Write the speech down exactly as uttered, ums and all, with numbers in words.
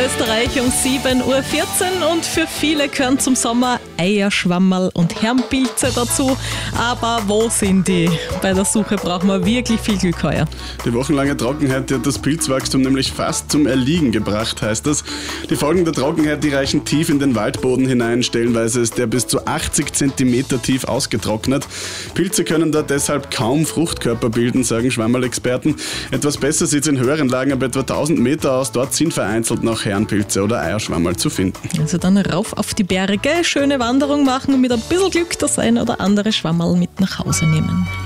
Österreich um sieben Uhr vierzehn und für viele gehören zum Sommer Eierschwammerl und Herrenpilze dazu. Aber wo sind die? Bei der Suche brauchen wir wirklich viel Glück heuer. Die wochenlange Trockenheit, die hat das Pilzwachstum nämlich fast zum Erliegen gebracht, heißt das. Die Folgen der Trockenheit, die reichen tief in den Waldboden hinein. Stellenweise ist der bis zu achtzig Zentimeter tief ausgetrocknet. Pilze können da deshalb kaum Fruchtkörper bilden, sagen Schwammerl-Experten. Etwas besser sieht es in höheren Lagen ab etwa tausend Meter aus. Dort sind vereinzelt noch Herrenpilze oder Eierschwammerl zu finden. Also dann rauf auf die Berge, schöne Wanderung machen und mit ein bisschen Glück das ein oder andere Schwammerl mit nach Hause nehmen.